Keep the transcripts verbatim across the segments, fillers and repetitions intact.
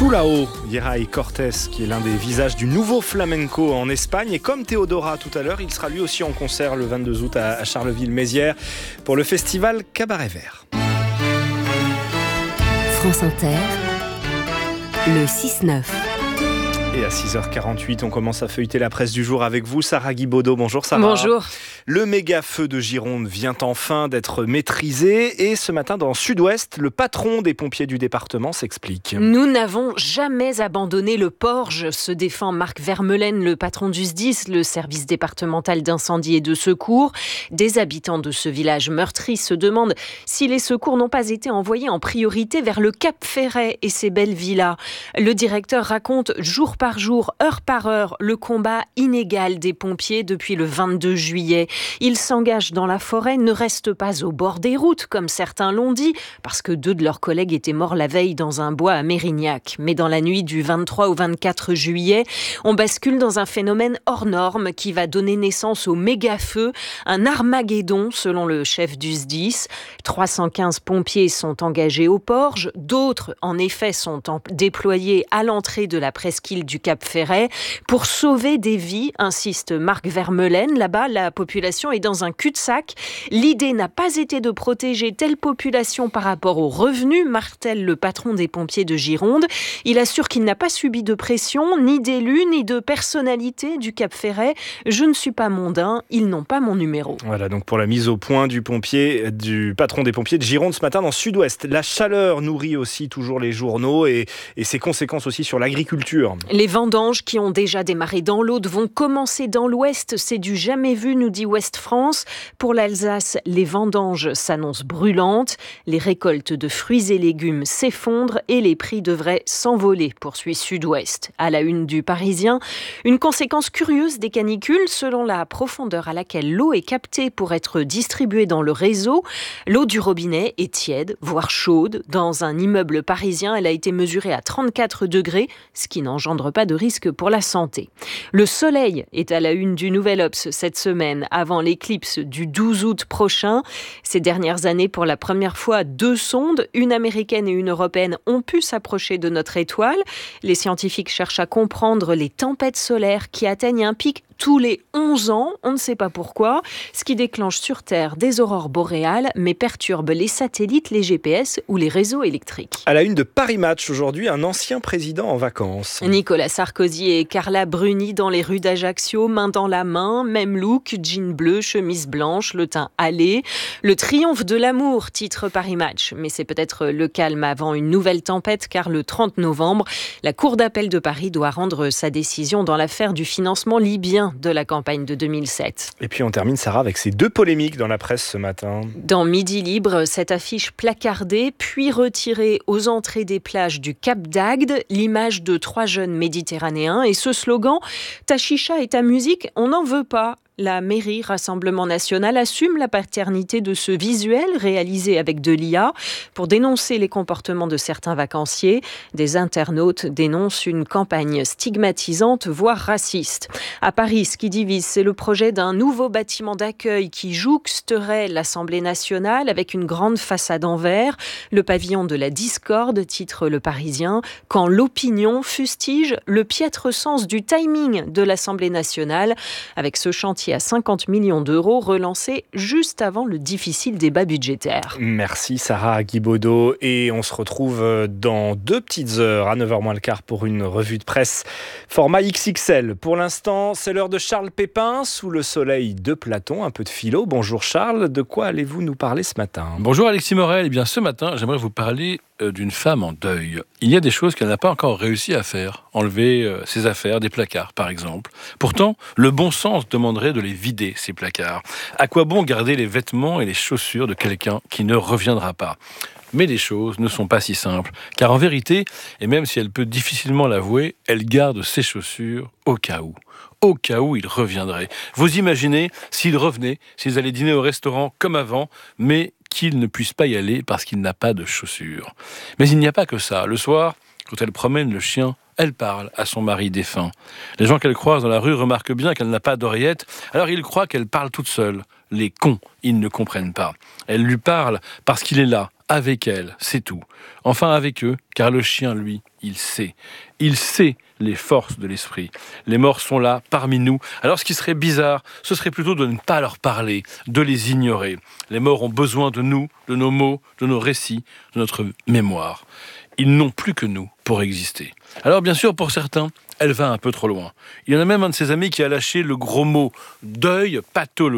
Soulao, Yeray Cortés, qui est l'un des visages du nouveau flamenco en Espagne. Et comme Théodora tout à l'heure, il sera lui aussi en concert le vingt-deux août à Charleville-Mézières pour le festival Cabaret Vert. France Inter, le six neuf. Et à six heures quarante-huit, on commence à feuilleter la presse du jour avec vous, Sarah Guibaudot. Bonjour Sarah. Bonjour. Le méga feu de Gironde vient enfin d'être maîtrisé et ce matin dans Sud-Ouest, le patron des pompiers du département s'explique. Nous n'avons jamais abandonné le Porge, se défend Marc Vermeulen, le patron du S D I S, le service départemental d'incendie et de secours. Des habitants de ce village meurtri se demandent si les secours n'ont pas été envoyés en priorité vers le Cap Ferret et ses belles villas. Le directeur raconte jour par jour, heure par heure, le combat inégal des pompiers depuis le vingt-deux juillet. Ils s'engagent dans la forêt, ne restent pas au bord des routes, comme certains l'ont dit, parce que deux de leurs collègues étaient morts la veille dans un bois à Mérignac. Mais dans la nuit du vingt-trois au vingt-quatre juillet, on bascule dans un phénomène hors norme qui va donner naissance au méga-feu, un Armageddon selon le chef du S D I S. trois cent quinze pompiers sont engagés au Porge, d'autres en effet sont en- déployés à l'entrée de la presqu'île du Cap Ferret pour sauver des vies, insiste Marc Vermeulen. Là-bas, la population est dans un cul-de-sac. L'idée n'a pas été de protéger telle population par rapport aux revenus, martèle le patron des pompiers de Gironde. Il assure qu'il n'a pas subi de pression, ni d'élus, ni de personnalité du Cap Ferret. Je ne suis pas mondain, ils n'ont pas mon numéro. Voilà donc pour la mise au point du pompier, du patron des pompiers de Gironde ce matin dans Sud-Ouest. La chaleur nourrit aussi toujours les journaux et, et ses conséquences aussi sur l'agriculture. Les vendanges qui ont déjà démarré dans l'Aude vont commencer dans l'Ouest. C'est du jamais vu, nous dit Ouest France. Pour l'Alsace, les vendanges s'annoncent brûlantes. Les récoltes de fruits et légumes s'effondrent et les prix devraient s'envoler, poursuit Sud-Ouest. À la une du Parisien, une conséquence curieuse des canicules selon la profondeur à laquelle l'eau est captée pour être distribuée dans le réseau. L'eau du robinet est tiède, voire chaude. Dans un immeuble parisien, elle a été mesurée à trente-quatre degrés, ce qui n'engendre pas de risque pour la santé. Le soleil est à la une du Nouvel Obs cette semaine, avant l'éclipse du douze août prochain. Ces dernières années, pour la première fois, deux sondes, une américaine et une européenne, ont pu s'approcher de notre étoile. Les scientifiques cherchent à comprendre les tempêtes solaires qui atteignent un pic tous les onze ans, on ne sait pas pourquoi, ce qui déclenche sur Terre des aurores boréales, mais perturbe les satellites, les G P S ou les réseaux électriques. À la une de Paris Match aujourd'hui, un ancien président en vacances. Nicolas Sarkozy et Carla Bruni dans les rues d'Ajaccio, main dans la main, même look, jean bleu, chemise blanche, le teint hâlé. Le triomphe de l'amour, titre Paris Match. Mais c'est peut-être le calme avant une nouvelle tempête, car le trente novembre, la Cour d'appel de Paris doit rendre sa décision dans l'affaire du financement libyen de la campagne de deux mille sept. Et puis on termine, Sarah, avec ces deux polémiques dans la presse ce matin. Dans Midi Libre, cette affiche placardée, puis retirée aux entrées des plages du Cap d'Agde, l'image de trois jeunes méditerranéens et ce slogan « Ta chicha et ta musique, on n'en veut pas ». La mairie Rassemblement National assume la paternité de ce visuel réalisé avec de l'I A pour dénoncer les comportements de certains vacanciers. Des internautes dénoncent une campagne stigmatisante, voire raciste. À Paris, ce qui divise, c'est le projet d'un nouveau bâtiment d'accueil qui jouxterait l'Assemblée nationale avec une grande façade en verre. Le pavillon de la discorde, titre Le Parisien, quand l'opinion fustige le piètre sens du timing de l'Assemblée nationale avec ce chantier à cinquante millions d'euros, relancé juste avant le difficile débat budgétaire. Merci Sarah Guibaudot et on se retrouve dans deux petites heures à neuf heures moins le quart pour une revue de presse format X X L. Pour l'instant, c'est l'heure de Charles Pépin sous le soleil de Platon, un peu de philo. Bonjour Charles, de quoi allez-vous nous parler ce matin ? Bonjour Alexis Morel, eh bien ce matin j'aimerais vous parler d'une femme en deuil. Il y a des choses qu'elle n'a pas encore réussi à faire. Enlever euh, ses affaires des placards, par exemple. Pourtant, le bon sens demanderait de les vider, ces placards. À quoi bon garder les vêtements et les chaussures de quelqu'un qui ne reviendra pas ? Mais les choses ne sont pas si simples. Car en vérité, et même si elle peut difficilement l'avouer, elle garde ses chaussures au cas où. Au cas où il reviendrait. Vous imaginez s'il revenait, s'ils allaient dîner au restaurant comme avant, mais qu'il ne puisse pas y aller parce qu'il n'a pas de chaussures. Mais il n'y a pas que ça. Le soir, quand elle promène le chien, elle parle à son mari défunt. Les gens qu'elle croise dans la rue remarquent bien qu'elle n'a pas d'oreillette, alors ils croient qu'elle parle toute seule. Les cons, ils ne comprennent pas. Elle lui parle parce qu'il est là, avec elles, c'est tout. Enfin avec eux, car le chien, lui, il sait. Il sait les forces de l'esprit. Les morts sont là, parmi nous. Alors ce qui serait bizarre, ce serait plutôt de ne pas leur parler, de les ignorer. Les morts ont besoin de nous, de nos mots, de nos récits, de notre mémoire. Ils n'ont plus que nous pour exister. Alors bien sûr, pour certains, elle va un peu trop loin. Il y en a même un de ses amis qui a lâché le gros mot « deuil pathologique ».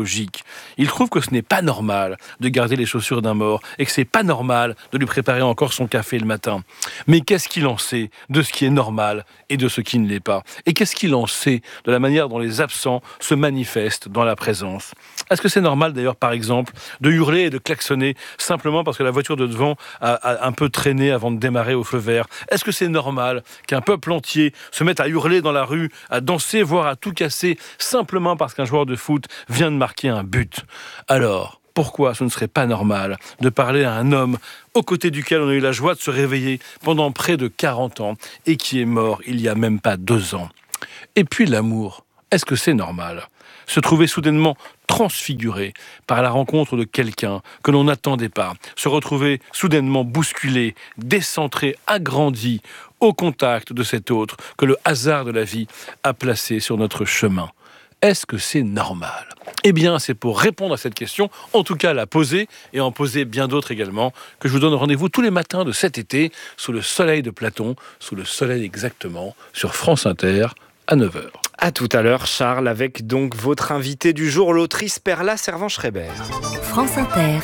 Il trouve que ce n'est pas normal de garder les chaussures d'un mort et que c'est pas normal de lui préparer encore son café le matin. Mais qu'est-ce qu'il en sait de ce qui est normal et de ce qui ne l'est pas? Et qu'est-ce qu'il en sait de la manière dont les absents se manifestent dans la présence? Est-ce que c'est normal d'ailleurs, par exemple, de hurler et de klaxonner simplement parce que la voiture de devant a, a un peu traîné avant de démarrer au feu vert? Est-ce que c'est normal qu'un peuple entier se mette à hurler dans la rue, à danser, voire à tout casser, simplement parce qu'un joueur de foot vient de marquer un but? Alors, pourquoi ce ne serait pas normal de parler à un homme aux côtés duquel on a eu la joie de se réveiller pendant près de quarante ans et qui est mort il y a même pas deux ans? Et puis l'amour, est-ce que c'est normal? Se trouver soudainement transfiguré par la rencontre de quelqu'un que l'on n'attendait pas, se retrouver soudainement bousculé, décentré, agrandi au contact de cet autre que le hasard de la vie a placé sur notre chemin. Est-ce que c'est normal? Eh bien, c'est pour répondre à cette question, en tout cas la poser, et en poser bien d'autres également, que je vous donne rendez-vous tous les matins de cet été, sous le soleil de Platon, sous le soleil exactement, sur France Inter, à neuf heures. À tout à l'heure, Charles, avec donc votre invité du jour, l'autrice Perla Servan-Schreiber. France Inter.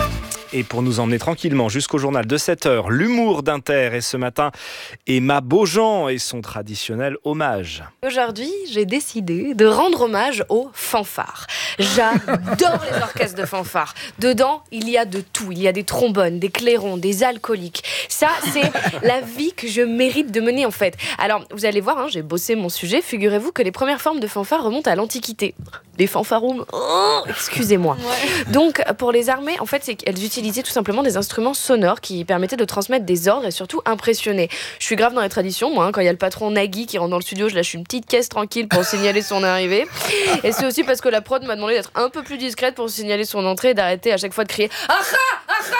Et pour nous emmener tranquillement jusqu'au journal de sept heures, l'humour d'Inter. Et ce matin, Emma Beaujean et son traditionnel hommage. Aujourd'hui, j'ai décidé de rendre hommage aux fanfares. J'adore les orchestres de fanfares. Dedans, il y a de tout. Il y a des trombones, des clairons, des alcooliques. Ça, c'est la vie que je mérite de mener, en fait. Alors, vous allez voir, hein, j'ai bossé mon sujet. Figurez-vous que les premières formes de fanfares remontent à l'Antiquité. Les fanfarums, oh, excusez-moi. Ouais. Donc, pour les armées, en fait, c'est qu'elles utilisaient tout simplement des instruments sonores qui permettaient de transmettre des ordres et surtout impressionner. Je suis grave dans les traditions, moi. Hein, quand il y a le patron Nagui qui rentre dans le studio, je lâche une petite caisse tranquille pour signaler son arrivée. Et c'est aussi parce que la prod m'a demandé d'être un peu plus discrète pour signaler son entrée et d'arrêter à chaque fois de crier « Aha! Aha !»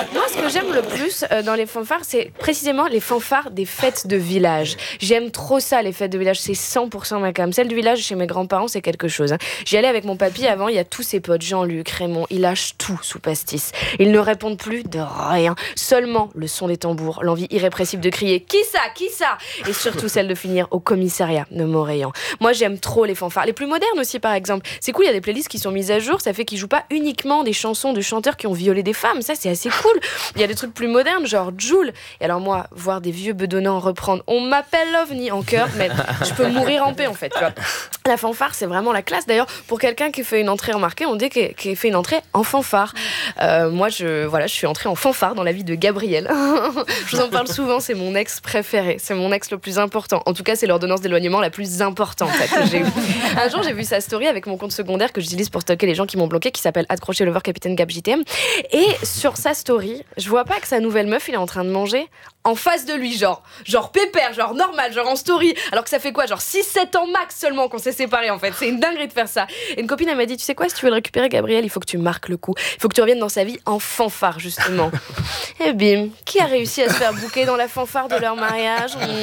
Moi, ce que j'aime le plus euh, dans les fanfares, c'est précisément les fanfares des fêtes de village. J'aime trop ça, les fêtes de village. C'est cent pour cent ma cam. Celle du village chez mes grands-parents, c'est quelque chose. Hein. J'y allais avec mon papy avant, il y a tous ses potes, Jean-Luc, Raymond. Ils lâchent tout sous pastis. Ils ne répondent plus de rien. Seulement le son des tambours, l'envie irrépressible de crier « Qui ça? Qui ça ?» Et surtout celle de finir au commissariat de Morayant. Moi, j'aime trop les fanfares. Les plus modernes aussi, par exemple. C'est cool, il y a des playlists qui sont mises à jour. Ça fait qu'ils jouent pas uniquement des chansons de chanteurs qui ont violé des femmes. Ça, c'est assez cool. Il y a des trucs plus modernes, genre Jul. Et alors moi, voir des vieux bedonnants reprendre « On m'appelle l'OVNI » en chœur, mais je peux mourir en paix, en fait. Tu vois. La fanfare, c'est vraiment la classe. D'ailleurs, pour quelqu'un qui fait une entrée remarquée, on dit qu'il, qu'il fait une entrée en fanfare. Euh, moi, je, voilà, je suis entrée en fanfare dans la vie de Gabriel. Je vous en parle souvent, c'est mon ex préféré. C'est mon ex le plus important. En tout cas, c'est l'ordonnance d'éloignement la plus importante en fait, que j'ai eue. Un jour, j'ai vu sa story avec mon compte secondaire que j'utilise pour stocker les gens qui m'ont bloqué, qui s'appelle Accroché Lover Capitaine Gab J T M. Et sur sa story, je vois pas que sa nouvelle meuf, il est en train de manger en face de lui, genre, genre pépère, genre normal, genre en story. Alors que ça fait quoi, genre six sept ans max seulement qu'on s'est séparés en fait. C'est une dinguerie de faire ça. Et une copine, elle m'a dit, tu sais quoi, si tu veux le récupérer, Gabriel, il faut que tu marques le coup. Il faut que tu reviennes dans sa vie en fanfare, justement. Et bim, qui a réussi à se faire bouquer dans la fanfare de leur mariage? Mmh,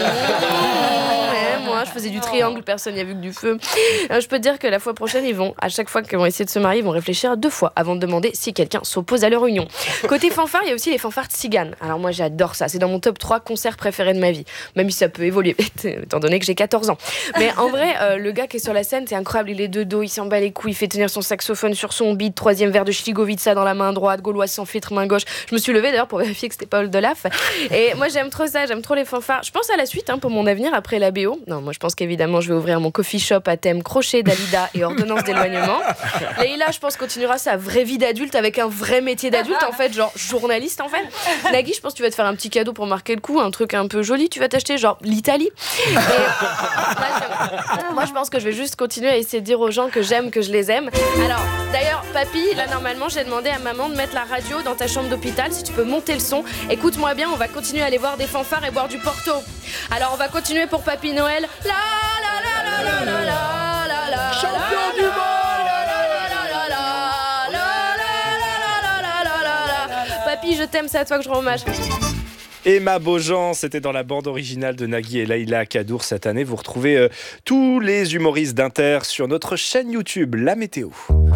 ouais, moi, je faisais du triangle, personne n'y a vu que du feu. Alors, je peux te dire que la fois prochaine, ils vont, à chaque fois qu'ils vont essayer de se marier, ils vont réfléchir deux fois avant de demander si quelqu'un s'oppose à leur union. Côté fanfare, il y a aussi les fanfares tziganes. Alors moi, j'adore ça. C'est dans mon top trois concerts préférés de ma vie. Même si ça peut évoluer, étant donné que j'ai quatorze ans. Mais en vrai, euh, le gars qui est sur la scène, c'est incroyable. Il est de dos, il s'en bat les couilles, il fait tenir son saxophone sur son beat, troisième verre de Šligovica dans la main droite, gauloise sans filtre, main gauche. Je me suis levée d'ailleurs pour vérifier que c'était pas Oldelaf. Et moi, j'aime trop ça, j'aime trop les fanfares. Je pense à la suite hein, pour mon avenir après la B O. Non, moi, je pense qu'évidemment, je vais ouvrir mon coffee shop à thème crochet, Dalida et ordonnance d'éloignement. Leïla, je pense, continuera sa vraie vie d'adulte avec un vrai métier d'adulte, en fait, genre journaliste, en fait. Nagui, je pense que tu vas te faire un petit cadeau pour marquer le coup, un truc un peu joli. Tu vas t'acheter, genre, l'Italie. Et moi, moi, je pense que je vais juste continuer à essayer de dire aux gens que j'aime, que je les aime. Alors, d'ailleurs, papy, là, normalement, j'ai demandé à maman de mettre la radio dans ta chambre d'hôpital, si tu peux monter le son. Écoute-moi bien, on va continuer à aller voir des fanfares et boire du Porto. Alors, on va continuer pour Papy Noël. La la la la la la la la. Champion du monde. Papy Sophie, je t'aime, c'est à toi que je rends hommage. Emma Beaujean, c'était dans la bande originale de Nagui et Leïla Kadour cette année. Vous retrouvez euh, tous les humoristes d'Inter sur notre chaîne YouTube, La Météo.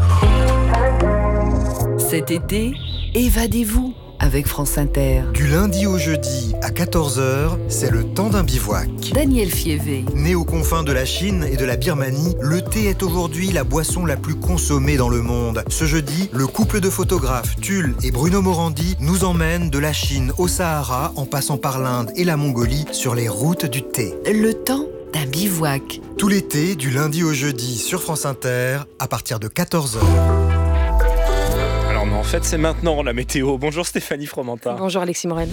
Cet été, évadez-vous avec France Inter. Du lundi au jeudi à quatorze heures, c'est le temps d'un bivouac. Daniel Fievé. Né aux confins de la Chine et de la Birmanie, le thé est aujourd'hui la boisson la plus consommée dans le monde. Ce jeudi, le couple de photographes Tulle et Bruno Morandi nous emmène de la Chine au Sahara en passant par l'Inde et la Mongolie sur les routes du thé. Le temps d'un bivouac. Tout l'été, du lundi au jeudi sur France Inter à partir de quatorze heures. Alors non, en fait, c'est maintenant la météo. Bonjour Stéphanie Fromentin. Bonjour Alexis Morel.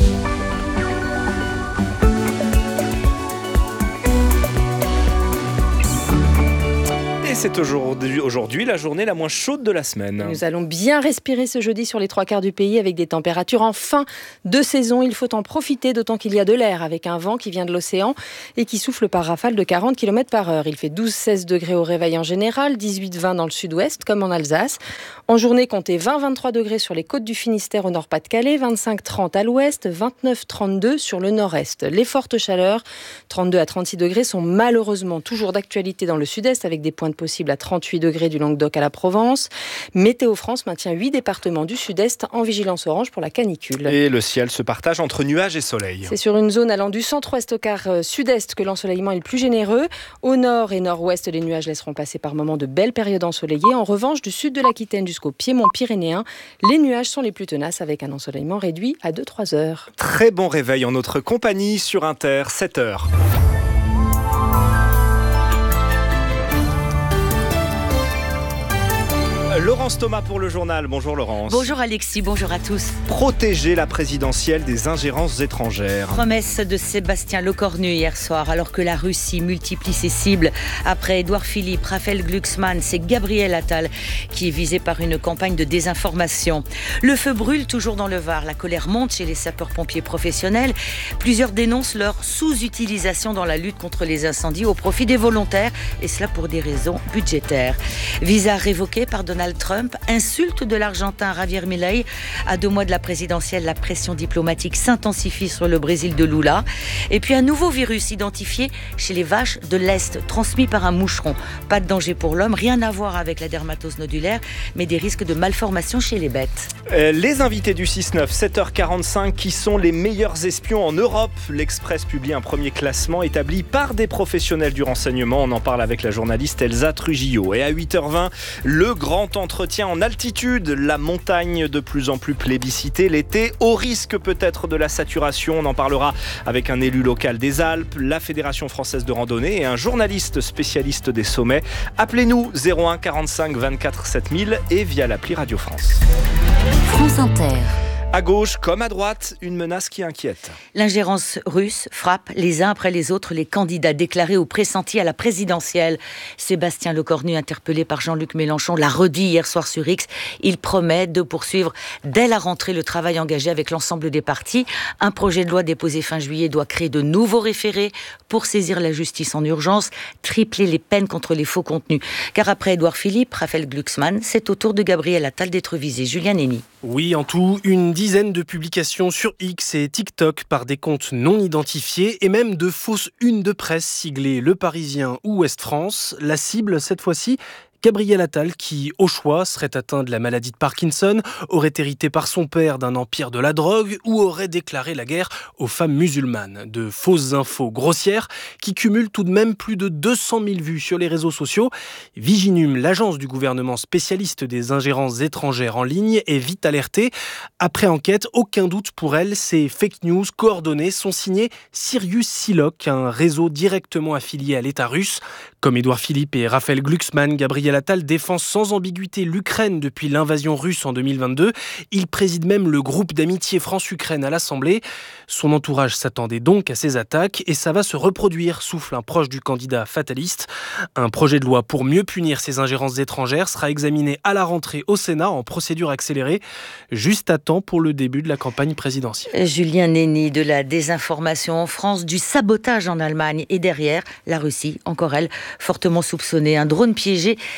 Et c'est aujourd'hui, aujourd'hui la journée la moins chaude de la semaine. Nous allons bien respirer ce jeudi sur les trois quarts du pays avec des températures en fin de saison. Il faut en profiter, d'autant qu'il y a de l'air avec un vent qui vient de l'océan et qui souffle par rafale de quarante kilomètres par heure. Il fait douze à seize degrés au réveil en général, dix-huit à vingt dans le sud-ouest comme en Alsace. En journée, comptez vingt à vingt-trois degrés sur les côtes du Finistère au nord-Pas-de-Calais, vingt-cinq à trente à l'ouest, vingt-neuf à trente-deux sur le nord-est. Les fortes chaleurs, trente-deux à trente-six degrés, sont malheureusement toujours d'actualité dans le sud-est avec des pointes possible à trente-huit degrés du Languedoc à la Provence. Météo France maintient huit départements du sud-est en vigilance orange pour la canicule. Et le ciel se partage entre nuages et soleil. C'est sur une zone allant du centre-ouest au quart sud-est que l'ensoleillement est le plus généreux. Au nord et nord-ouest, les nuages laisseront passer par moments de belles périodes ensoleillées. En revanche, du sud de l'Aquitaine jusqu'au piémont pyrénéen, les nuages sont les plus tenaces avec un ensoleillement réduit à deux à trois heures. Très bon réveil en notre compagnie sur Inter, sept heures. Laurence Thomas pour le journal. Bonjour Laurence. Bonjour Alexis, bonjour à tous. Protéger la présidentielle des ingérences étrangères. Promesse de Sébastien Lecornu hier soir, alors que la Russie multiplie ses cibles. Après Édouard Philippe, Raphaël Glucksmann, c'est Gabriel Attal qui est visé par une campagne de désinformation. Le feu brûle toujours dans le Var. La colère monte chez les sapeurs-pompiers professionnels. Plusieurs dénoncent leur sous-utilisation dans la lutte contre les incendies au profit des volontaires, et cela pour des raisons budgétaires. Visa révoqué par Donald Trump, insulte de l'Argentin Javier Milei. À deux mois de la présidentielle, la pression diplomatique s'intensifie sur le Brésil de Lula. Et puis un nouveau virus identifié chez les vaches de l'Est, transmis par un moucheron. Pas de danger pour l'homme, rien à voir avec la dermatose nodulaire, mais des risques de malformation chez les bêtes. Euh, les invités du six neuf, sept heures quarante-cinq, qui sont les meilleurs espions en Europe. L'Express publie un premier classement établi par des professionnels du renseignement. On en parle avec la journaliste Elsa Trujillo. Et à huit heures vingt, le grand entretien en altitude, la montagne de plus en plus plébiscitée l'été, au risque peut-être de la saturation. On en parlera avec un élu local des Alpes, la Fédération française de randonnée et un journaliste spécialiste des sommets. Appelez-nous zéro un quarante-cinq vingt-quatre sept mille et via l'appli Radio France. France Inter. À gauche comme à droite, une menace qui inquiète. L'ingérence russe frappe les uns après les autres les candidats déclarés ou pressentis à la présidentielle. Sébastien Lecornu, interpellé par Jean-Luc Mélenchon, l'a redit hier soir sur X. Il promet de poursuivre dès la rentrée le travail engagé avec l'ensemble des partis. Un projet de loi déposé fin juillet doit créer de nouveaux référés pour saisir la justice en urgence, tripler les peines contre les faux contenus. Car après Édouard Philippe, Raphaël Glucksmann, c'est au tour de Gabriel Attal d'être visé. Julien Nenny. Oui, en tout, une dizaine de publications sur X et TikTok par des comptes non identifiés et même de fausses unes de presse siglées Le Parisien ou Ouest France. La cible, cette fois-ci, Gabriel Attal, qui, au choix, serait atteint de la maladie de Parkinson, aurait hérité par son père d'un empire de la drogue ou aurait déclaré la guerre aux femmes musulmanes. De fausses infos grossières qui cumulent tout de même plus de deux cent mille vues sur les réseaux sociaux. Viginum, l'agence du gouvernement spécialiste des ingérences étrangères en ligne, est vite alertée. Après enquête, aucun doute pour elle, ces fake news coordonnées sont signées Sirius Siloc, un réseau directement affilié à l'État russe. Comme Édouard Philippe et Raphaël Glucksmann, Gabriel Attal défend sans ambiguïté l'Ukraine depuis l'invasion russe en deux mille vingt-deux. Il préside même le groupe d'amitié France-Ukraine à l'Assemblée. Son entourage s'attendait donc à ces attaques et ça va se reproduire, souffle un proche du candidat fataliste. Un projet de loi pour mieux punir ces ingérences étrangères sera examiné à la rentrée au Sénat en procédure accélérée, juste à temps pour le début de la campagne présidentielle. Julien Nenny, de la désinformation en France, du sabotage en Allemagne et derrière, la Russie, encore elle, fortement soupçonnée. Un drone piégé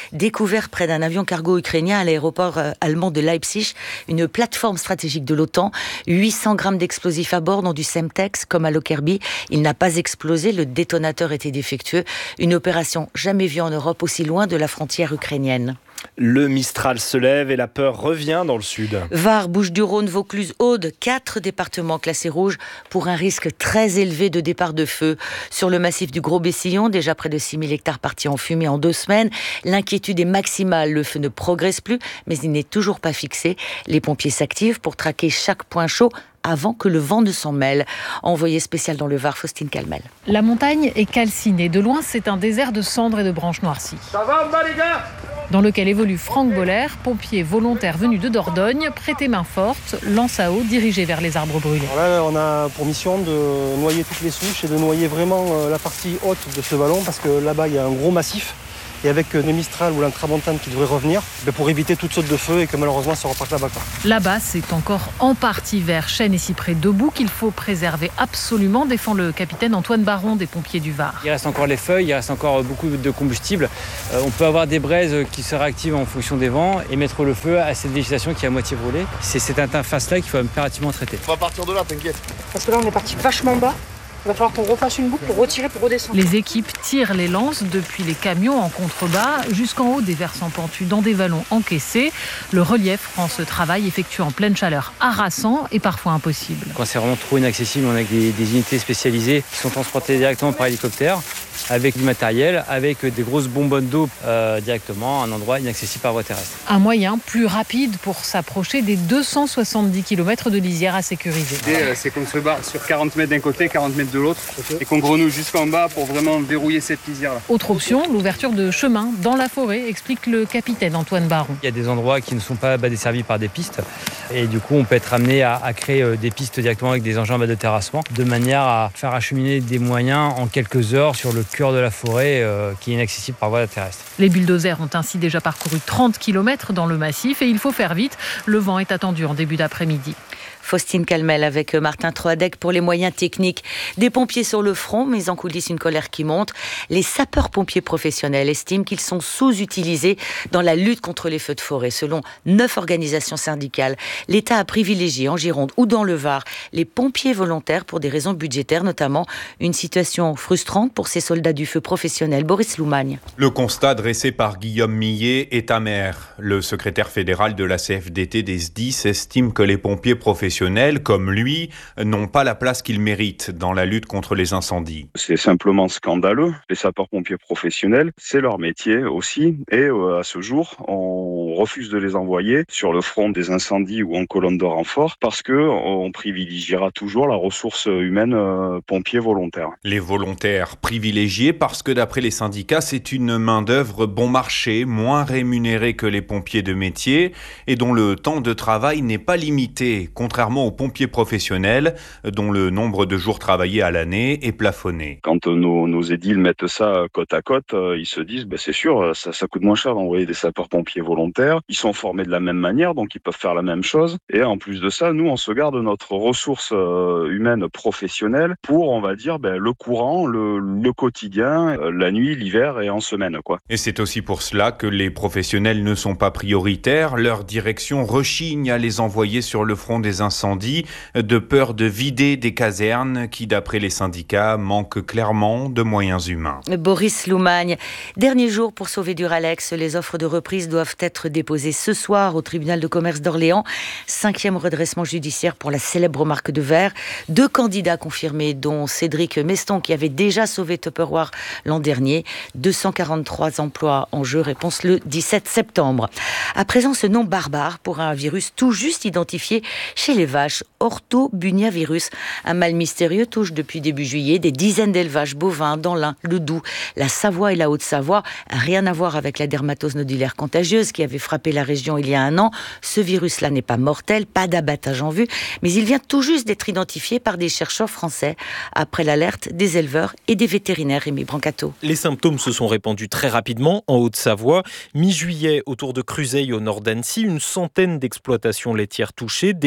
découvert près d'un avion cargo ukrainien à l'aéroport allemand de Leipzig, une plateforme stratégique de l'OTAN, huit cents grammes d'explosifs à bord, dont du Semtex, comme à Lockerbie. Il n'a pas explosé, le détonateur était défectueux. Une opération jamais vue en Europe aussi loin de la frontière ukrainienne. Le Mistral se lève et la peur revient dans le sud. Var, Bouches-du-Rhône, Vaucluse, Aude, quatre départements classés rouges pour un risque très élevé de départ de feu. Sur le massif du Gros-Bessillon, déjà près de six mille hectares partis en fumée en deux semaines, l'inquiétude est maximale. Le feu ne progresse plus, mais il n'est toujours pas fixé. Les pompiers s'activent pour traquer chaque point chaud avant que le vent ne s'en mêle. Envoyé spécial dans le Var, Faustine Calmel. La montagne est calcinée. De loin, c'est un désert de cendres et de branches noircies. Ça va, bah, les gars ? Dans lequel évolue Franck Boller, pompier volontaire venu de Dordogne, prêter main forte, lance à eau dirigée vers les arbres brûlés. Alors là, on a pour mission de noyer toutes les souches et de noyer vraiment la partie haute de ce vallon parce que là-bas, il y a un gros massif. Et avec le Mistral ou l'intramontane qui devrait revenir, pour éviter toute saute de feu et que malheureusement ça reparte là-bas. Quoi. Là-bas, c'est encore en partie vert, chênes et cyprès debout qu'il faut préserver absolument, défend le capitaine Antoine Baron des pompiers du Var. Il reste encore les feuilles, il reste encore beaucoup de combustible. Euh, on peut avoir des braises qui se réactivent en fonction des vents et mettre le feu à cette végétation qui est à moitié brûlée. C'est cette interface-là qu'il faut impérativement traiter. On va partir de là, t'inquiète. Parce que là, on est parti vachement bas. Il va falloir qu'on refasse une boucle pour retirer, pour redescendre. Les équipes tirent les lances depuis les camions en contrebas jusqu'en haut des versants pentus dans des vallons encaissés. Le relief rend ce travail effectué en pleine chaleur harassant et parfois impossible. Quand c'est vraiment trop inaccessible, on a des, des unités spécialisées qui sont transportées directement par hélicoptère avec du matériel, avec des grosses bonbonnes d'eau euh, directement à un endroit inaccessible par voie terrestre. Un moyen plus rapide pour s'approcher des deux cent soixante-dix kilomètres de lisière à sécuriser. Et, c'est qu'on se barre sur quarante mètres d'un côté, quarante mètres de l'autre, et qu'on grenouille jusqu'en bas pour vraiment verrouiller cette lisière-là. Autre option, l'ouverture de chemins dans la forêt, explique le capitaine Antoine Baron. Il y a des endroits qui ne sont pas bah, desservis par des pistes, et du coup on peut être amené à, à créer euh, des pistes directement avec des engins bah, de terrassement, de manière à faire acheminer des moyens en quelques heures sur le cœur de la forêt euh, qui est inaccessible par voie terrestre. Les bulldozers ont ainsi déjà parcouru trente kilomètres dans le massif et il faut faire vite. Le vent est attendu en début d'après-midi. Faustine Calmel avec Martin Troadec pour les moyens techniques. Des pompiers sur le front, mais en coulisses une colère qui monte. Les sapeurs-pompiers professionnels estiment qu'ils sont sous-utilisés dans la lutte contre les feux de forêt. Selon neuf organisations syndicales, l'État a privilégié en Gironde ou dans le Var les pompiers volontaires pour des raisons budgétaires notamment. Une situation frustrante pour ces soldats du feu professionnels. Boris Loumagne. Le constat dressé par Guillaume Millet est amer. Le secrétaire fédéral de la C F D T des S D I S estime que les pompiers professionnels comme lui, n'ont pas la place qu'ils méritent dans la lutte contre les incendies. C'est simplement scandaleux. Les sapeurs-pompiers professionnels, c'est leur métier aussi. Et euh, à ce jour, on refuse de les envoyer sur le front des incendies ou en colonne de renfort parce que on privilégiera toujours la ressource humaine euh, pompiers volontaires. Les volontaires privilégiés parce que d'après les syndicats, c'est une main-d'œuvre bon marché, moins rémunérée que les pompiers de métier et dont le temps de travail n'est pas limité, contrairement aux pompiers professionnels dont le nombre de jours travaillés à l'année est plafonné. Quand nos, nos édiles mettent ça côte à côte, ils se disent ben c'est sûr, ça, ça coûte moins cher d'envoyer des sapeurs-pompiers volontaires. Ils sont formés de la même manière, donc ils peuvent faire la même chose. Et en plus de ça, nous, on se garde notre ressource humaine professionnelle pour, on va dire, ben, le courant, le, le quotidien, la nuit, l'hiver et en semaine, quoi. Et c'est aussi pour cela que les professionnels ne sont pas prioritaires. Leur direction rechigne à les envoyer sur le front des incendies, de peur de vider des casernes qui, d'après les syndicats, manquent clairement de moyens humains. Boris Loumagne. Dernier jour pour sauver Duralex. Les offres de reprise doivent être déposées ce soir au tribunal de commerce d'Orléans. Cinquième redressement judiciaire pour la célèbre marque de verre. Deux candidats confirmés, dont Cédric Meston, qui avait déjà sauvé Tupperware l'an dernier. deux cent quarante-trois emplois en jeu. Réponse le dix-sept septembre. À présent, ce nom barbare pour un virus tout juste identifié chez les vaches, orthobuniavirus. Un mal mystérieux touche depuis début juillet des dizaines d'élevages bovins dans l'Ain, le Doubs, la Savoie et la Haute-Savoie. Rien à voir avec la dermatose nodulaire contagieuse qui avait frappé la région il y a un an. Ce virus-là n'est pas mortel, pas d'abattage en vue, mais il vient tout juste d'être identifié par des chercheurs français après l'alerte des éleveurs et des vétérinaires. Rémi Brancato. Les symptômes se sont répandus très rapidement en Haute-Savoie. Mi-juillet, autour de Cruseille au nord d'Annecy, une centaine d'exploitations laitières touchées, décrit la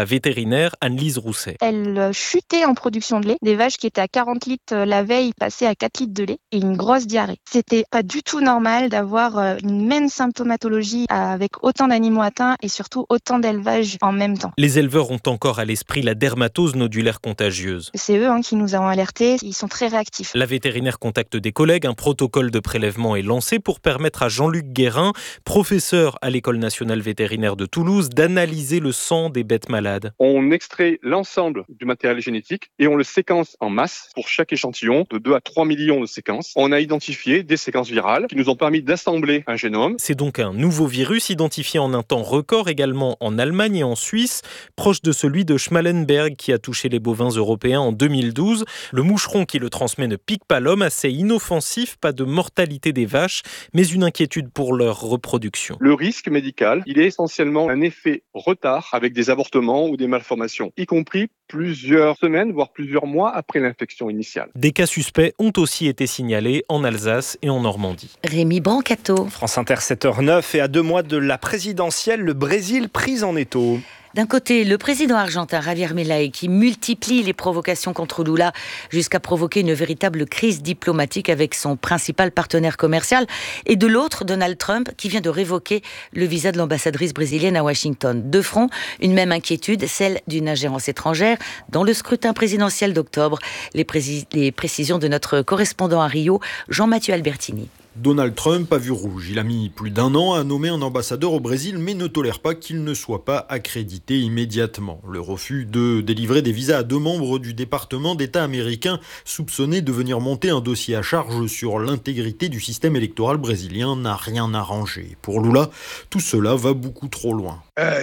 la vétérinaire Anne-Lise Rousset. Elle chutait en production de lait. Des vaches qui étaient à quarante litres la veille passaient à quatre litres de lait et une grosse diarrhée. C'était pas du tout normal d'avoir une même symptomatologie avec autant d'animaux atteints et surtout autant d'élevages en même temps. Les éleveurs ont encore à l'esprit la dermatose nodulaire contagieuse. C'est eux hein, qui nous ont alertés, ils sont très réactifs. La vétérinaire contacte des collègues, un protocole de prélèvement est lancé pour permettre à Jean-Luc Guérin, professeur à l'École nationale vétérinaire de Toulouse, d'analyser le sang des bêtes malades. On extrait l'ensemble du matériel génétique et on le séquence en masse pour chaque échantillon de deux à trois millions de séquences. On a identifié des séquences virales qui nous ont permis d'assembler un génome. C'est donc un nouveau virus identifié en un temps record également en Allemagne et en Suisse, proche de celui de Schmallenberg qui a touché les bovins européens en deux mille douze. Le moucheron qui le transmet ne pique pas l'homme, assez inoffensif, pas de mortalité des vaches, mais une inquiétude pour leur reproduction. Le risque médical, il est essentiellement un effet retard avec des avortements ou des malformations, y compris plusieurs semaines, voire plusieurs mois après l'infection initiale. Des cas suspects ont aussi été signalés en Alsace et en Normandie. Rémi Brancato. France Inter, sept heures neuf, et à deux mois de la présidentielle, le Brésil pris en étau. D'un côté, le président argentin Javier Milei qui multiplie les provocations contre Lula jusqu'à provoquer une véritable crise diplomatique avec son principal partenaire commercial. Et de l'autre, Donald Trump qui vient de révoquer le visa de l'ambassadrice brésilienne à Washington. Deux fronts, une même inquiétude, celle d'une ingérence étrangère dans le scrutin présidentiel d'octobre. Les, précis- les précisions de notre correspondant à Rio, Jean-Mathieu Albertini. Donald Trump a vu rouge. Il a mis plus d'un an à nommer un ambassadeur au Brésil, mais ne tolère pas qu'il ne soit pas accrédité immédiatement. Le refus de délivrer des visas à deux membres du département d'État américain soupçonnés de venir monter un dossier à charge sur l'intégrité du système électoral brésilien n'a rien arrangé. Pour Lula, tout cela va beaucoup trop loin.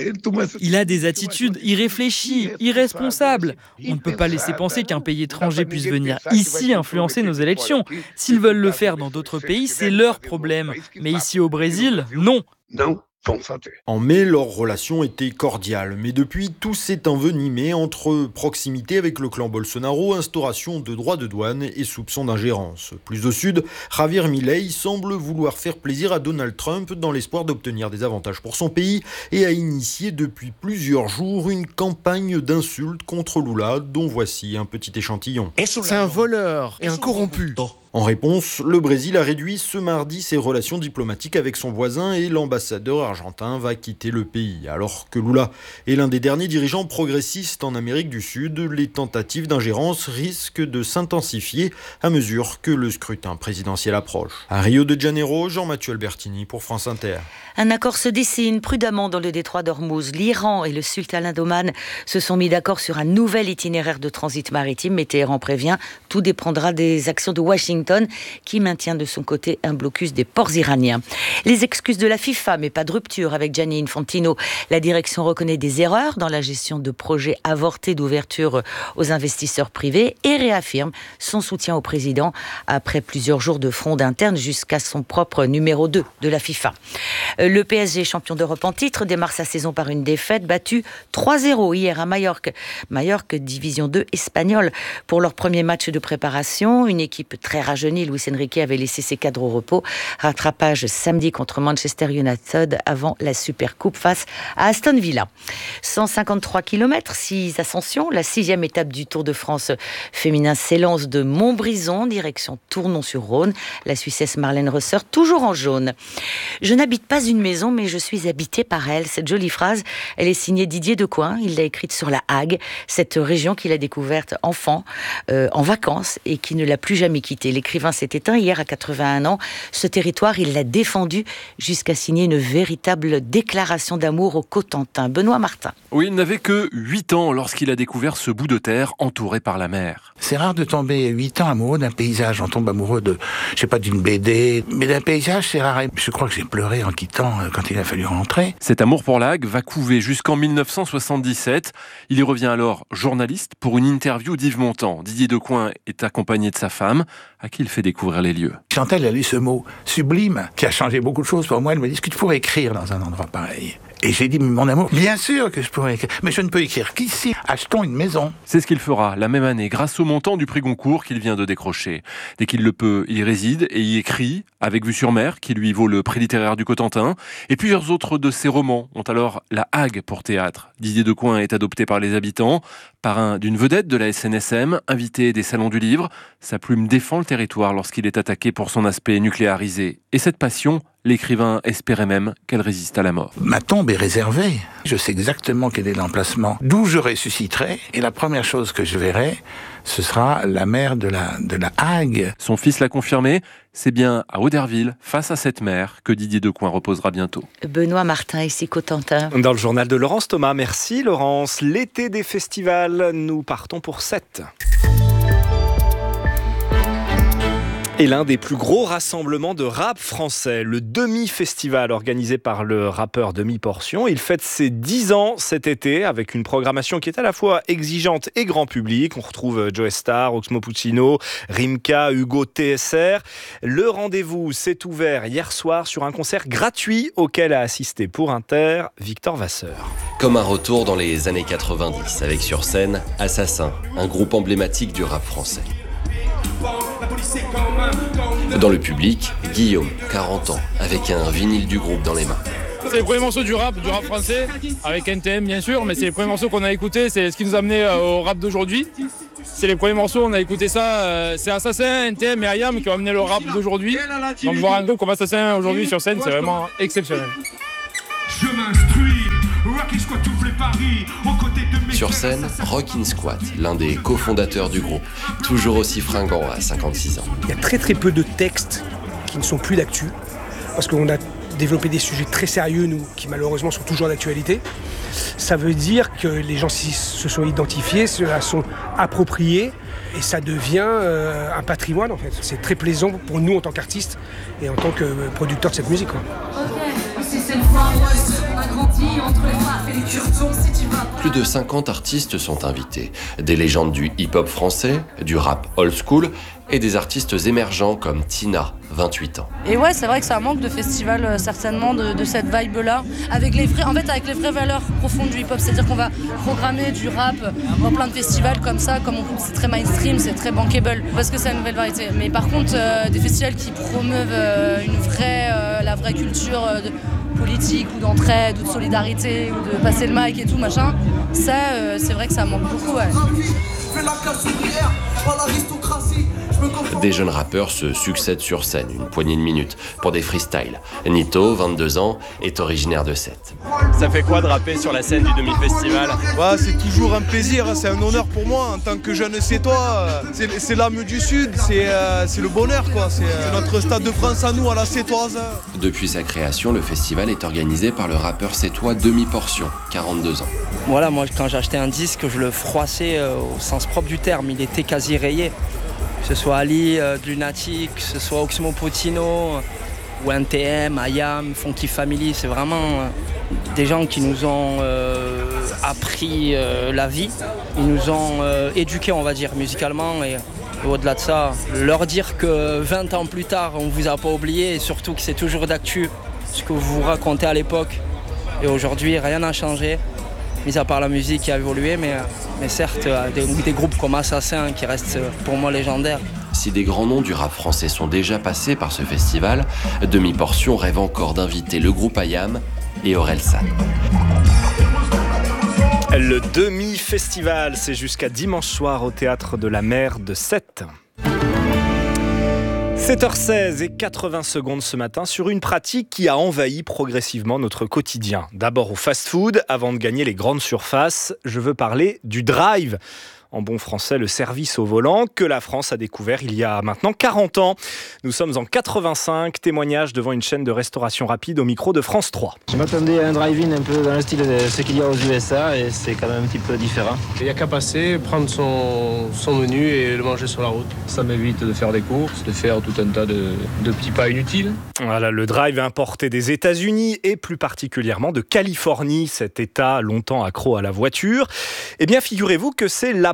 Il a des attitudes irréfléchies, irresponsables. On ne peut pas laisser penser qu'un pays étranger puisse venir ici influencer nos élections. S'ils veulent le faire dans d'autres pays, c'est leur problème. Mais ici au Brésil, non. En mai, leur relation était cordiale, mais depuis, tout s'est envenimé entre proximité avec le clan Bolsonaro, instauration de droits de douane et soupçons d'ingérence. Plus au sud, Javier Milei semble vouloir faire plaisir à Donald Trump dans l'espoir d'obtenir des avantages pour son pays et a initié depuis plusieurs jours une campagne d'insultes contre Lula, dont voici un petit échantillon. C'est un voleur et un corrompu. En réponse, le Brésil a réduit ce mardi ses relations diplomatiques avec son voisin et l'ambassadeur argentin va quitter le pays. Alors que Lula est l'un des derniers dirigeants progressistes en Amérique du Sud, les tentatives d'ingérence risquent de s'intensifier à mesure que le scrutin présidentiel approche. À Rio de Janeiro, Jean-Mathieu Albertini pour France Inter. Un accord se dessine prudemment dans le détroit d'Ormuz. L'Iran et le sultanat d'Oman se sont mis d'accord sur un nouvel itinéraire de transit maritime, mais Téhéran prévient, tout dépendra des actions de Washington qui maintient de son côté un blocus des ports iraniens. Les excuses de la FIFA, mais pas de rupture avec Gianni Infantino. La direction reconnaît des erreurs dans la gestion de projets avortés d'ouverture aux investisseurs privés et réaffirme son soutien au président après plusieurs jours de fronde interne jusqu'à son propre numéro deux de la FIFA. Le P S G, champion d'Europe en titre, démarre sa saison par une défaite battue trois zéro hier à Majorque. Majorque, division deux espagnole. Pour leur premier match de préparation, une équipe très rajeuni, Luis Enrique avait laissé ses cadres au repos. Rattrapage samedi contre Manchester United avant la Supercoupe face à Aston Villa. cent cinquante-trois kilomètres, six ascensions. La sixième étape du Tour de France féminin s'élance de Montbrison, direction Tournon-sur-Rhône. La Suissesse Marlène Resseur, toujours en jaune. Je n'habite pas une maison, mais je suis habitée par elle. Cette jolie phrase, elle est signée Didier Decoing. Il l'a écrite sur la Hague, cette région qu'il a découverte enfant, euh, en vacances, et qui ne l'a plus jamais quittée. L'écrivain s'est éteint hier à quatre-vingt-un ans. Ce territoire, il l'a défendu jusqu'à signer une véritable déclaration d'amour au Cotentin. Benoît Martin. Oui, il n'avait que huit ans lorsqu'il a découvert ce bout de terre entouré par la mer. C'est rare de tomber huit ans amoureux d'un paysage. On tombe amoureux de, je sais pas, d'une B D, mais d'un paysage, c'est rare. Je crois que j'ai pleuré en quittant quand il a fallu rentrer. Cet amour pour la Hague va couver jusqu'en mille neuf cent soixante-dix-sept. Il y revient alors journaliste pour une interview d'Yves Montand. Didier Decoing est accompagné de sa femme, à qui il fait découvrir les lieux. Chantal a lu ce mot sublime qui a changé beaucoup de choses pour moi. Elle me dit, est-ce que tu pourrais écrire dans un endroit pareil ? Et j'ai dit, mais mon amour, bien sûr que je pourrais écrire, mais je ne peux écrire qu'ici. Achetons une maison. C'est ce qu'il fera la même année grâce au montant du prix Goncourt qu'il vient de décrocher. Dès qu'il le peut, il y réside et y écrit, avec Vue sur mer, qui lui vaut le prix littéraire du Cotentin. Et plusieurs autres de ses romans ont alors la Hague pour théâtre. Didier Decoing est adopté par les habitants, parrain d'une vedette de la S N S M, invité des salons du livre. Sa plume défend le territoire lorsqu'il est attaqué pour son aspect nucléarisé. Et cette passion, l'écrivain espérait même qu'elle résiste à la mort. Ma tombe est réservée. Je sais exactement quel est l'emplacement d'où je ressusciterai. Et la première chose que je verrai, ce sera la mer de la, de la Hague. Son fils l'a confirmé, c'est bien à Auderville, face à cette mer, que Didier Decoing reposera bientôt. Benoît Martin, ici Cotentin. Dans le journal de Laurence Thomas, merci Laurence. L'été des festivals, nous partons pour sept. Et l'un des plus gros rassemblements de rap français, le Demi-Festival organisé par le rappeur Demi-Portion. Il fête ses dix ans cet été avec une programmation qui est à la fois exigeante et grand public. On retrouve Joe Star, Oxmo Puccino, Rimka, Hugo T S R. Le rendez-vous s'est ouvert hier soir sur un concert gratuit auquel a assisté pour Inter Victor Vasseur. Comme un retour dans les années quatre-vingt-dix avec sur scène Assassin, un groupe emblématique du rap français. Dans le public, Guillaume, quarante ans, avec un vinyle du groupe dans les mains. C'est les premiers morceaux du rap, du rap français, avec N T M bien sûr, mais c'est les premiers morceaux qu'on a écoutés, c'est ce qui nous a amené au rap d'aujourd'hui. C'est les premiers morceaux, on a écouté ça, c'est Assassin, N T M et Ayam qui ont amené le rap d'aujourd'hui. Donc voir un groupe comme Assassin aujourd'hui sur scène, c'est vraiment exceptionnel. Je m'instruis, Rockin' Squat ouvre les paris, aux côtés de mes... Sur scène, Rockin' Squat, l'un des cofondateurs du groupe, toujours aussi fringant à cinquante-six ans. Il y a très très peu de textes qui ne sont plus d'actu, parce qu'on a développé des sujets très sérieux, nous, qui malheureusement sont toujours d'actualité. Ça veut dire que les gens se sont identifiés, se la sont appropriés, et ça devient euh, un patrimoine en fait. C'est très plaisant pour nous en tant qu'artistes et en tant que producteurs de cette musique, quoi. Plus de cinquante artistes sont invités, des légendes du hip-hop français, du rap old school et des artistes émergents comme Tina, vingt-huit ans. Et ouais, c'est vrai que ça manque de festival euh, certainement de, de cette vibe-là, avec les vrais, en fait avec les vraies valeurs profondes du hip-hop, c'est-à-dire qu'on va programmer du rap dans plein de festivals comme ça, comme on, c'est très mainstream, c'est très bankable, parce que c'est une nouvelle variété. Mais par contre, euh, des festivals qui promeuvent euh, une vraie, euh, la vraie culture euh, de politique ou d'entraide ou de solidarité ou de passer le mic et tout machin, ça euh, c'est vrai que ça manque beaucoup, ouais. Des jeunes rappeurs se succèdent sur scène, une poignée de minutes, pour des freestyles. Nito, vingt-deux ans, est originaire de Sète. Ça fait quoi de rapper sur la scène du Demi-Festival ? Ouais, c'est toujours un plaisir, c'est un honneur pour moi en tant que jeune Sétois. C'est, c'est l'âme du Sud, c'est, euh, c'est le bonheur, quoi. C'est, c'est notre Stade de France à nous, à la Sétoise. Depuis sa création, le festival est organisé par le rappeur sétois Demi-Portion, quarante-deux ans. Voilà, moi quand j'ai acheté un disque, je le froissais euh, au sens propre du terme, il était quasi rayé. Que ce soit Ali, euh, Lunatic, que ce soit Oxmo Puccino, ou N T M, Ayam, Funky Family, c'est vraiment euh, des gens qui nous ont euh, appris euh, la vie, ils nous ont euh, éduqués, on va dire, musicalement, et, et au-delà de ça, leur dire que vingt ans plus tard, on ne vous a pas oublié, et surtout que c'est toujours d'actu, ce que vous vous racontez à l'époque, et aujourd'hui, rien n'a changé, mis à part la musique qui a évolué, mais, mais certes, des, des groupes comme Assassin qui restent pour moi légendaires. Si des grands noms du rap français sont déjà passés par ce festival, Demi-Portion rêve encore d'inviter le groupe Ayam et Orelsan. Le Demi-Festival, c'est jusqu'à dimanche soir au Théâtre de la Mer de Sète. sept heures seize et quatre-vingts secondes ce matin sur une pratique qui a envahi progressivement notre quotidien. D'abord au fast-food, avant de gagner les grandes surfaces, je veux parler du drive. En bon français, le service au volant que la France a découvert il y a maintenant quarante ans. Nous sommes en quatre-vingt-cinq, témoignage devant une chaîne de restauration rapide au micro de France trois. Je m'attendais à un drive-in un peu dans le style de ce qu'il y a aux U S A et c'est quand même un petit peu différent. Il n'y a qu'à passer, prendre son, son menu et le manger sur la route. Ça m'évite de faire des courses, de faire tout un tas de, de petits pas inutiles. Voilà, le drive importé des États-Unis et plus particulièrement de Californie, cet État longtemps accro à la voiture. Eh bien, figurez-vous que c'est là-bas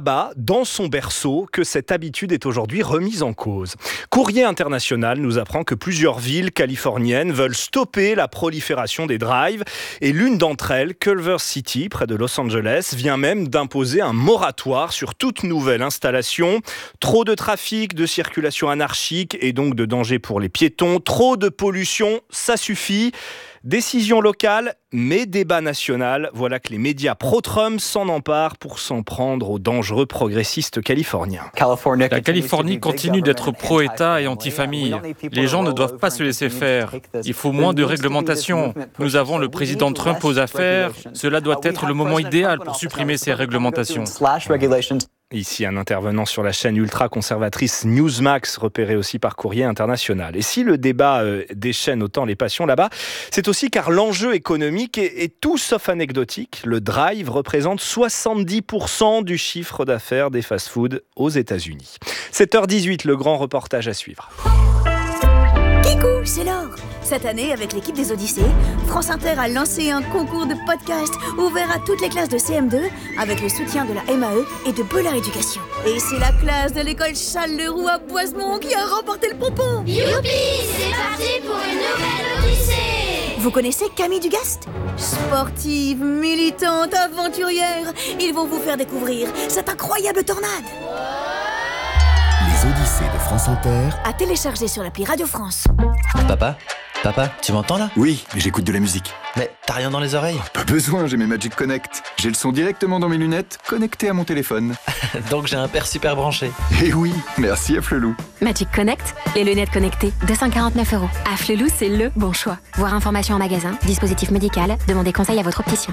là-bas, dans son berceau, que cette habitude est aujourd'hui remise en cause. Courrier International nous apprend que plusieurs villes californiennes veulent stopper la prolifération des drives et l'une d'entre elles, Culver City, près de Los Angeles, vient même d'imposer un moratoire sur toute nouvelle installation. Trop de trafic, de circulation anarchique et donc de danger pour les piétons. Trop de pollution, ça suffit. Décision locale, mais débat national. Voilà que les médias pro-Trump s'en emparent pour s'en prendre aux dangereux progressistes californiens. La Californie continue d'être pro-État et anti-famille. Les gens ne doivent pas se laisser faire. Il faut moins de réglementation. Nous avons le président Trump aux affaires. Cela doit être le moment idéal pour supprimer ces réglementations. Ici, un intervenant sur la chaîne ultra-conservatrice Newsmax, repéré aussi par Courrier International. Et si le débat euh, déchaîne autant les passions là-bas, c'est aussi car l'enjeu économique est, est tout sauf anecdotique. Le drive représente soixante-dix pour cent du chiffre d'affaires des fast-foods aux États-Unis. sept heures dix-huit, le grand reportage à suivre. Kikou, c'est l'or. Cette année, avec l'équipe des Odyssées, France Inter a lancé un concours de podcast ouvert à toutes les classes de C M deux avec le soutien de la M A E et de Bollard Éducation. Et c'est la classe de l'école Charles-Leroux à Boisemont qui a remporté le pompon. Youpi, c'est parti pour une nouvelle Odyssée. Vous connaissez Camille Dugast? Sportive, militante, aventurière, ils vont vous faire découvrir cette incroyable tornade. Les Odyssées de France Inter. À télécharger sur l'appli Radio France. Papa, papa, tu m'entends là? Oui, mais j'écoute de la musique. Mais t'as rien dans les oreilles? Pas besoin, j'ai mes Magic Connect. J'ai le son directement dans mes lunettes, connecté à mon téléphone. Donc j'ai un père super branché. Eh oui, merci à Flelou. Magic Connect, les lunettes connectées, deux cent quarante-neuf euros. À Flelou, c'est le bon choix. Voir information en magasin, dispositif médical, demandez conseil à votre opticien.